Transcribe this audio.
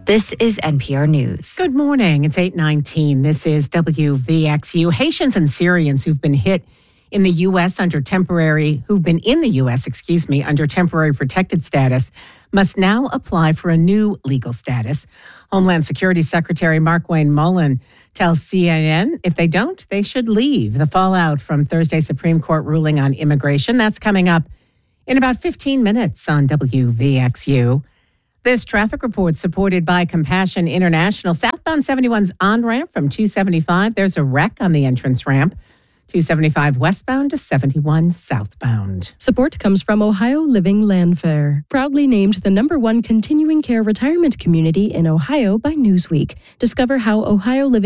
This is NPR News. Good morning. It's 8:19. This is WVXU. Haitians and Syrians who've been in the U.S. under temporary protected status must now apply for a new legal status. Homeland Security Secretary Markwayne Mullin tells CNN if they don't, they should leave. The fallout from Thursday's Supreme Court ruling on immigration, that's coming up in about 15 minutes on WVXU. This traffic report supported by Compassion International. Southbound 71's on-ramp from 275. There's a wreck on the entrance ramp. 275 westbound to 71 southbound. Support comes from Ohio Living Landfair, proudly named the #1 continuing care retirement community in Ohio by Newsweek. Discover how Ohio Living